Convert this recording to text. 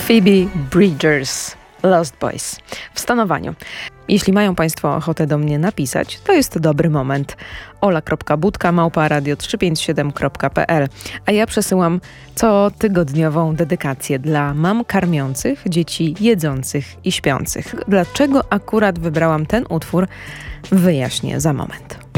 Phoebe Bridgers, Lost Boys w stanowaniu. Jeśli mają Państwo ochotę do mnie napisać, to jest to dobry moment. ola.budka@radio357.pl. A ja przesyłam cotygodniową dedykację dla mam karmiących, dzieci jedzących i śpiących. Dlaczego akurat wybrałam ten utwór, wyjaśnię za moment.